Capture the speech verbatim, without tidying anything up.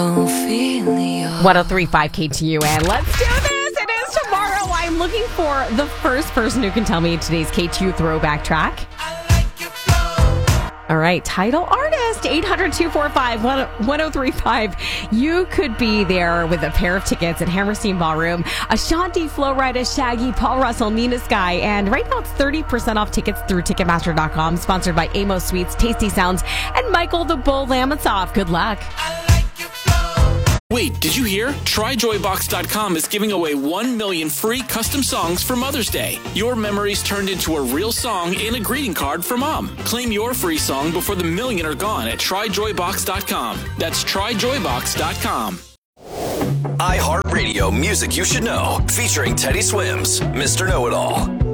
one oh three point five K T U N. Let's do this. It is tomorrow. I'm looking for the first person who can tell me today's K T U throwback track. All right, title artist, eight hundred, two four five, one oh three five. You could be there with a pair of tickets at Hammerstein Ballroom. Ashanti, Flo Rida, Shaggy, Paul Russell, Nina Sky. And right now it's thirty percent off tickets through Ticketmaster dot com. Sponsored by Amos Sweets, Tasty Sounds, and Michael the Bull Lamonsoff. Good luck. Wait, did you hear? Try Joy Box dot com is giving away one million free custom songs for Mother's Day. Your memories turned into a real song and a greeting card for Mom. Claim your free song before the million are gone at Try Joy Box dot com. That's Try Joy Box dot com. iHeartRadio Music You Should Know, featuring Teddy Swims, Mister Know-It-All.